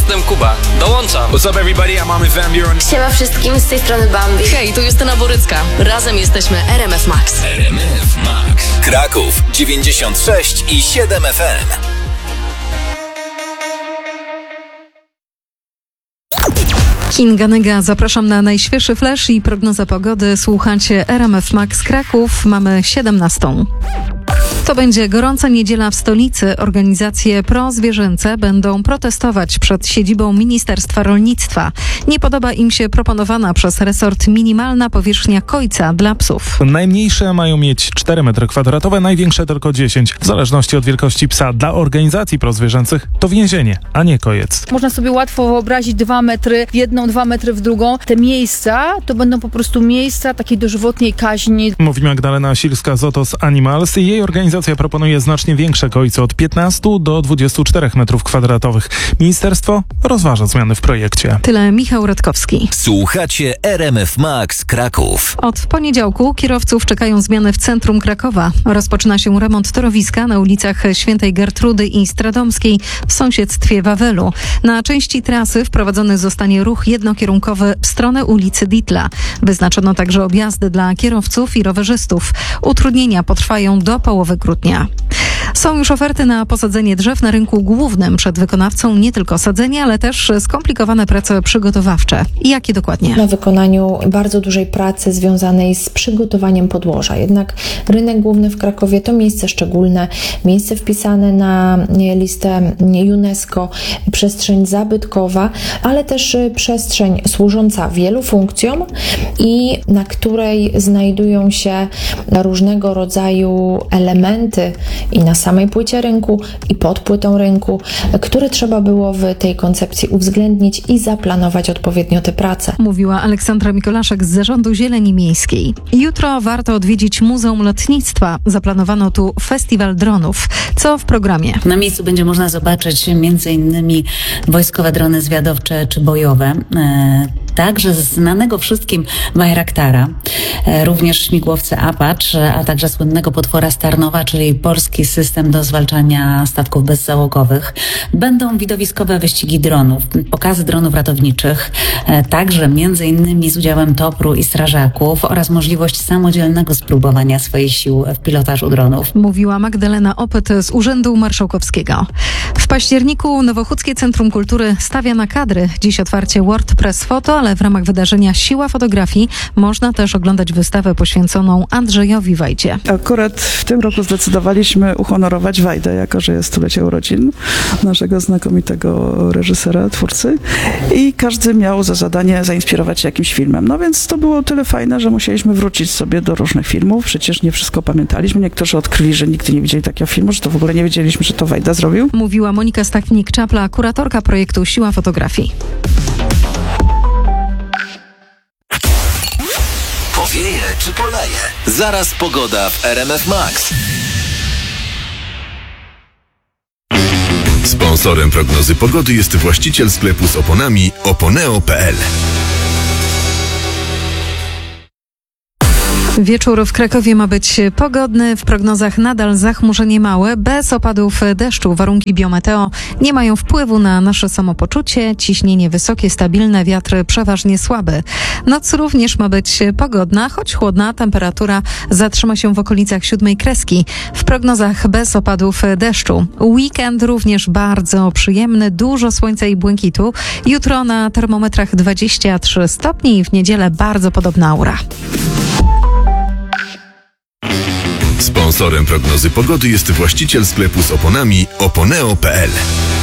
jestem Kuba. Dołączam. What's up everybody, I'm Armin van Buuren. Siema wszystkim, z tej strony Bambi. Hej, tu Justyna Borycka. Razem jesteśmy RMF Max. RMF Max. Kraków 96 i 7 FM. Kinga Nyga, zapraszam na najświeższy flash i prognozę pogody. Słuchacie RMF Max Kraków, mamy 17. To będzie gorąca niedziela w stolicy. Organizacje prozwierzęce będą protestować przed siedzibą Ministerstwa Rolnictwa. Nie podoba im się proponowana przez resort minimalna powierzchnia kojca dla psów. Najmniejsze mają mieć 4 m2, największe tylko 10. W zależności od wielkości psa. Dla organizacji prozwierzęcych to więzienie, a nie kojec. Można sobie łatwo wyobrazić 2 metry w jedną, 2 metry w drugą. Te miejsca to będą po prostu miejsca takiej dożywotniej kaźni. Mówi Magdalena Silska z Otos Animals. Jej organizacja proponuje znacznie większe kojce od 15 do 24 m2. Ministerstwo rozważa zmiany w projekcie. Tyle Michał Radkowski. Słuchacie RMF Max Kraków. Od poniedziałku kierowców czekają zmiany w centrum Krakowa. Rozpoczyna się remont torowiska na ulicach Świętej Gertrudy i Stradomskiej w sąsiedztwie Wawelu. Na części trasy wprowadzony zostanie ruch jednokierunkowy w stronę ulicy Ditla. Wyznaczono także objazdy dla kierowców i rowerzystów. Utrudnienia potrwają do połowy grudnia. Są już oferty na posadzenie drzew na rynku głównym. Przed wykonawcą nie tylko sadzenie, ale też skomplikowane prace przygotowawcze. I jakie dokładnie? Na wykonaniu bardzo dużej pracy związanej z przygotowaniem podłoża. Jednak rynek główny w Krakowie to miejsce szczególne, miejsce wpisane na listę UNESCO, przestrzeń zabytkowa, ale też przestrzeń służąca wielu funkcjom i na której znajdują się różnego rodzaju elementy i na samej płycie rynku i pod płytą rynku, które trzeba było w tej koncepcji uwzględnić i zaplanować odpowiednio te prace. Mówiła Aleksandra Mikolaszek z Zarządu Zieleni Miejskiej. Jutro warto odwiedzić Muzeum Lotnictwa. Zaplanowano tu festiwal dronów. Co w programie? Na miejscu będzie można zobaczyć m.in. wojskowe drony zwiadowcze czy bojowe, także znanego wszystkim Bayraktara, również śmigłowce Apache, a także słynnego potwora z Tarnowa, czyli polski system do zwalczania statków bezzałogowych. Będą widowiskowe wyścigi dronów, pokazy dronów ratowniczych, także m.in. z udziałem TOPR-u i strażaków oraz możliwość samodzielnego spróbowania swoich sił w pilotażu dronów. Mówiła Magdalena Opyt z Urzędu Marszałkowskiego. W październiku Nowochódzkie Centrum Kultury stawia na kadry. Dziś otwarcie World Press Photo, ale w ramach wydarzenia Siła Fotografii można też oglądać wystawę poświęconą Andrzejowi Wajdzie. Akurat w tym roku zdecydowaliśmy uhonorować Wajdę, jako że jest stulecie urodzin naszego znakomitego reżysera, twórcy i każdy miał za zadanie zainspirować się jakimś filmem. No więc to było tyle fajne, że musieliśmy wrócić sobie do różnych filmów. Przecież nie wszystko pamiętaliśmy. Niektórzy odkryli, że nigdy nie widzieli takiego filmu, że to w ogóle nie wiedzieliśmy, że to Wajda zrobił. Mówiła Monika Stachnik-Czapla, kuratorka projektu Siła Fotografii. Powieje czy poleje? Zaraz pogoda w RMF Max. Sponsorem prognozy pogody jest właściciel sklepu z oponami oponeo.pl. Wieczór w Krakowie ma być pogodny. W prognozach nadal zachmurzenie małe, bez opadów deszczu. Warunki biometeo nie mają wpływu na nasze samopoczucie. Ciśnienie wysokie, stabilne, wiatr przeważnie słaby. Noc również ma być pogodna, choć chłodna. Temperatura zatrzyma się w okolicach 7 kreski. W prognozach bez opadów deszczu. Weekend również bardzo przyjemny, dużo słońca i błękitu. Jutro na termometrach 23 stopni, w niedzielę bardzo podobna aura. Sponsorem prognozy pogody jest właściciel sklepu z oponami oponeo.pl.